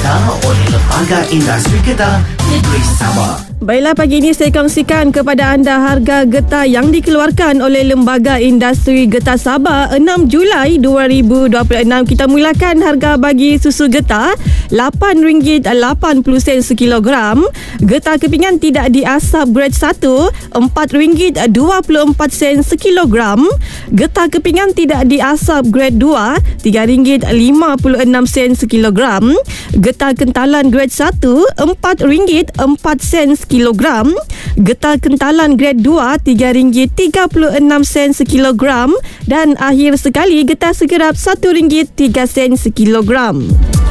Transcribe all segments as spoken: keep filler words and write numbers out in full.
Getah oleh Lembaga Industri Getah Negeri Sabah. Baiklah, pagi ini saya kongsikan kepada anda harga getah yang dikeluarkan oleh Lembaga Industri Getah Sabah enam Julai dua ribu dua puluh enam. Kita mulakan harga bagi susu getah lapan ringgit lapan puluh sen sekilogram. Getah kepingan tidak diasap grade satu empat ringgit dua puluh empat sen sekilogram. Getah kepingan tidak diasap grade dua tiga ringgit lima puluh enam sen sekilogram. Getah kentalan grade satu empat ringgit empat sen sekilogram. Getah kentalan grade dua tiga ringgit tiga puluh enam sen sekilogram. Dan akhir sekali getah segerap satu ringgit tiga sen sekilogram.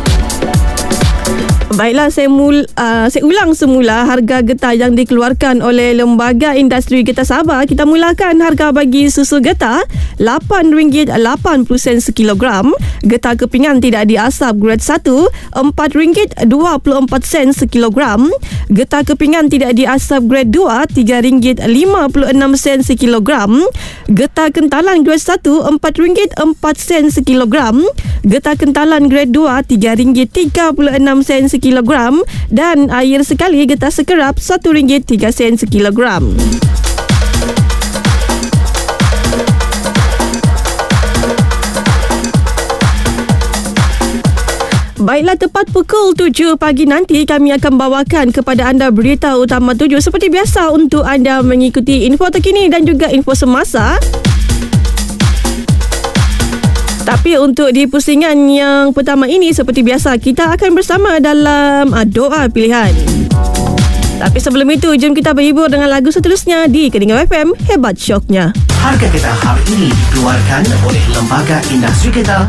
Baiklah, saya, mul, uh, saya ulang semula harga getah yang dikeluarkan oleh Lembaga Industri Getah Sabah. Kita mulakan harga bagi susu getah lapan ringgit lapan puluh sen sekilogram. Getah kepingan tidak diasap grade satu empat ringgit dua puluh empat sen sekilogram. Getah kepingan tidak diasap grade dua tiga ringgit lima puluh enam sen sekilogram. Getah kentalan grade satu empat ringgit empat sen sekilogram. Getah kentalan grade dua tiga ringgit tiga puluh enam sen sekilogram. Dan air sekali getah sekerap satu ringgit tiga sen sekilogram. Baiklah, tepat pukul tujuh pagi nanti kami akan bawakan kepada anda berita utama tujuh. Seperti biasa, untuk anda mengikuti info terkini dan juga info semasa. Tapi untuk di pusingan yang pertama ini, seperti biasa, kita akan bersama dalam doa pilihan. Tapi sebelum itu, jom kita berhibur dengan lagu seterusnya di Keningau F M. Hebat syoknya. Harga getah hari ini dikeluarkan oleh Lembaga Industri Getah